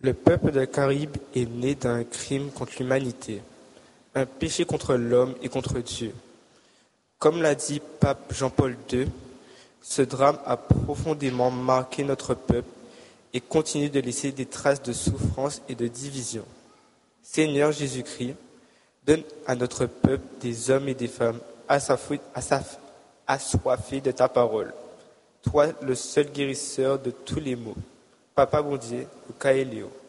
Le peuple des Caraïbes est né d'un crime contre l'humanité, un péché contre l'homme et contre Dieu. Comme l'a dit pape Jean-Paul II, ce drame a profondément marqué notre peuple et continue de laisser des traces de souffrance et de division. Seigneur Jésus-Christ, donne à notre peuple des hommes et des femmes assoiffés de ta parole. Toi, le seul guérisseur de tous les maux. Papa Bondier, au Kaeleo.